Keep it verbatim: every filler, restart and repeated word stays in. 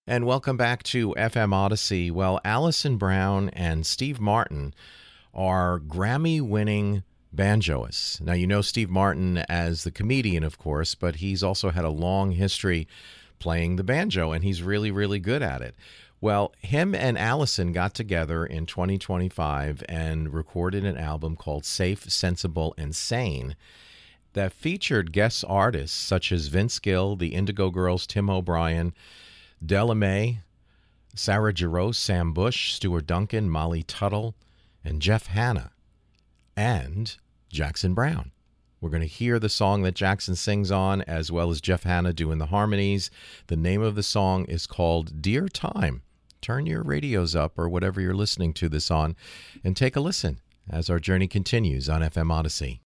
And welcome back to F M Odyssey. Well, Alison Brown and Steve Martin are Grammy-winning banjoists. Now, you know Steve Martin as the comedian, of course, but he's also had a long history playing the banjo, and he's really, really good at it. Well, him and Alison got together in twenty twenty-five and recorded an album called Safe, Sensible, and Sane that featured guest artists such as Vince Gill, the Indigo Girls, Tim O'Brien, Della Mae, Sarah Jarosz, Sam Bush, Stuart Duncan, Molly Tuttle, and Jeff Hanna, and Jackson Browne. We're going to hear the song that Jackson sings on, as well as Jeff Hanna doing the harmonies. The name of the song is called Dear Time. Turn your radios up or whatever you're listening to this on and take a listen as our journey continues on F M Odyssey.